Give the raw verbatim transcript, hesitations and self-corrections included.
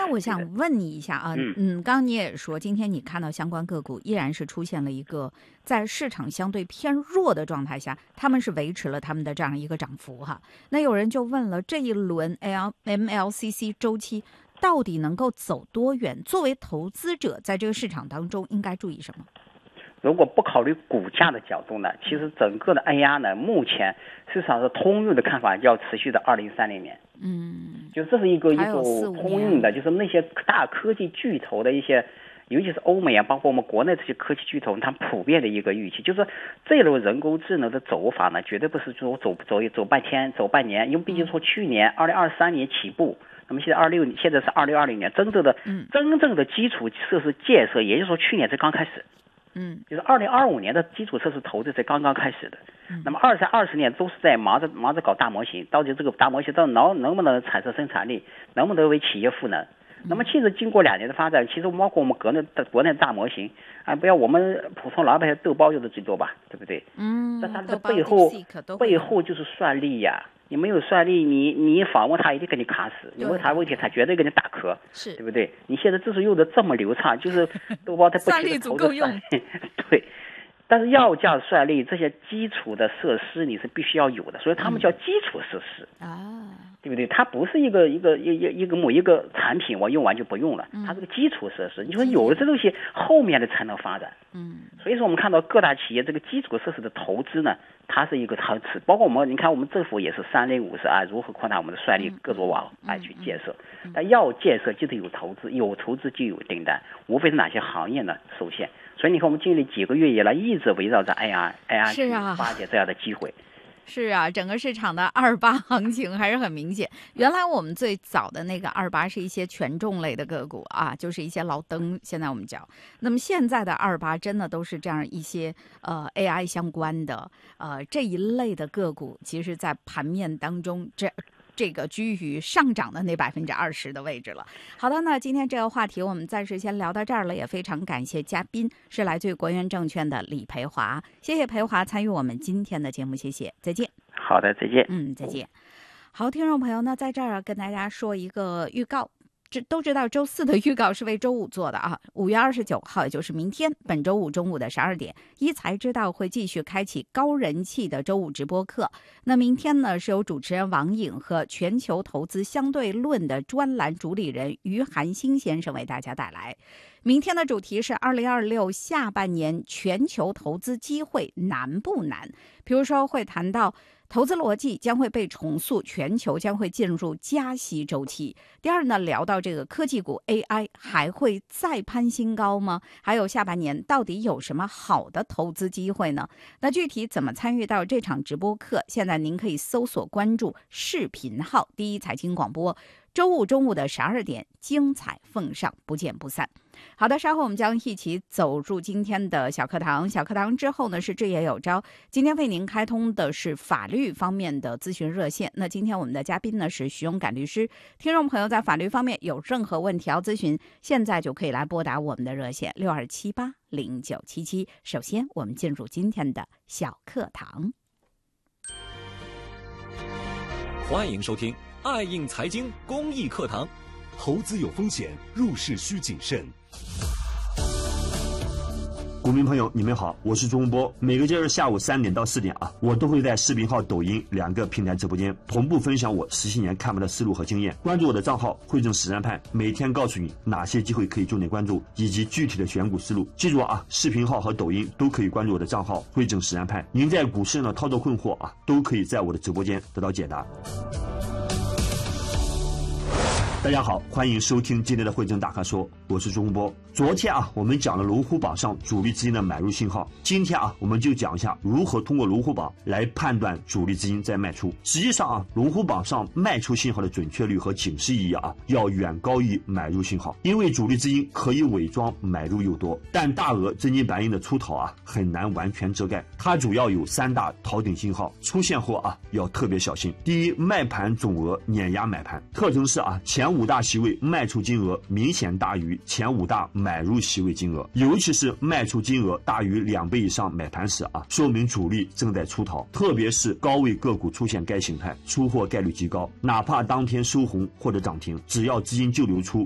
那我想问你一下啊，嗯嗯，刚刚你也说，今天你看到相关个股依然是出现了一个在市场相对偏弱的状态下，他们是维持了他们的这样一个涨幅哈。那有人就问了，这一轮 M L C C 周期到底能够走多远？作为投资者，在这个市场当中应该注意什么？ 如果不考虑股价的角度呢，其实整个的 A I 呢，目前市场是通用的看法，要持续到二零三零年。 嗯， 就这是一个一个通用的，就是那些大科技巨头的一些，尤其是欧美啊，包括我们国内这些科技巨头，它普遍的一个预期，就是这一轮人工智能的走法呢，绝对不是说走走走半天、走半年，因为毕竟说去年二零二三年起步。那么现在二六，现在是二零二零年，真正的、嗯、真正的基础设施建设，也就是说去年才刚开始。 嗯， 就是二零二五年的基础设施投资才刚刚开始的，嗯、那么二三二十年都是在忙着忙着搞大模型，到底这个大模型到底能能不能产生生产力，能不能为企业赋能？嗯、那么其实经过两年的发展，其实包括我们国内的国内大模型，啊，不要我们普通老百姓豆包用的最多吧，对不对？ 嗯， 但它的背后背后就是算力呀、啊。你没有算力，你你访问他一定给你卡死，你问他问题，他绝对给你打壳， 是对不对？你现在知识用的这么流畅，就是豆包它不停的投资算力，对。但是要价算力这些基础的设施你是必须要有的，所以他们叫基础设施啊，对不对？它不是一个一个一一一个某一个产品我用完就不用了，它是个基础设施。你说有了这东西，后面的才能发展。嗯，所以说我们看到各大企业这个基础设施的投资呢，它是一个长持，包括我们你看我们政府也是三零五是啊，如何扩大我们的算力各种网来去建设。但要建设就得有投资，有投资就有订单，无非是哪些行业呢受限。所以你看，我们经历几个月以来，一直围绕着 A I A I 去发掘这样的机会。 是啊，整个市场的二八行情还是很明显。原来我们最早的那个二八是一些权重类的个股啊，就是一些老登，现在我们叫。那么现在的二八真的都是这样一些呃 A I 相关的呃这一类的个股，其实在盘面当中这。这个居于上涨的那百分之二十的位置了。好的，那今天这个话题我们暂时先聊到这儿了，也非常感谢嘉宾是来自于国元证券的李培华，谢谢培华参与我们今天的节目，谢谢，再见。 好的，再见。 嗯，再见。好，听众朋友，那在这儿跟大家说一个预告。这都知道周四的预告是为周五做的啊，五月二十九号，也就是明天，本周五中午的十二点，一财知道会继续开启高人气的周五直播课。那明天呢，是由主持人王颖和全球投资相对论的专栏主理人于寒星先生为大家带来。明天的主题是二零二六下半年全球投资机会难不难？比如说会谈到投资逻辑将会被重塑，全球将会进入加息周期。第二呢，聊到这个科技股 A I 还会再攀新高吗？还有下半年到底有什么好的投资机会呢？那具体怎么参与到这场直播课？现在您可以搜索关注视频号第一财经广播，周五中午的十二点，精彩奉上，不见不散。好的，稍后我们将一起走入今天的小课堂。小课堂之后呢，是智业有招。今天为您开通的是法律方面的咨询热线。那今天我们的嘉宾呢是徐永感律师。听众朋友在法律方面有任何问题要咨询，现在就可以来拨打我们的热线六二七八零九七七。首先，我们进入今天的小课堂。 欢迎收听爱应财经公益课堂。 投资有风险，入市需谨慎。股民朋友，你们好，我是钟波。每个节日下午三点到四点啊，我都会在视频号、抖音两个平台直播间同步分享我十七年看盘的思路和经验。关注我的账号汇证实战派，每天告诉你哪些机会可以重点关注，以及具体的选股思路。记住啊，视频号和抖音都可以关注我的账号汇证实战派。您在股市上的操作困惑啊，都可以在我的直播间得到解答。大家好，欢迎收听今天的汇证大咖说，我是钟波。昨天啊，我们讲了龙虎榜上主力资金的买入信号，今天啊，我们就讲一下如何通过龙虎榜来判断主力资金在卖出。实际上啊，龙虎榜上卖出信号的准确率和警示意义啊，要远高于买入信号，因为主力资金可以伪装买入诱多，但大额真金白银的出逃啊，很难完全遮盖。它主要有三大逃顶信号，出现后啊，要特别小心。第一，卖盘总额碾压买盘，特征是啊，前五大席位卖出金额明显大于前五大买入席位金额，尤其是卖出金额大于两倍以上买盘时啊，说明主力正在出逃。特别是高位个股出现该形态，出货概率极高，哪怕当天收红或者涨停，只要资金就流出，